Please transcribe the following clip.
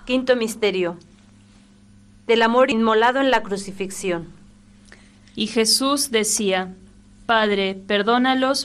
Quinto misterio. Del amor inmolado en la crucifixión. Y Jesús decía: Padre, perdónalos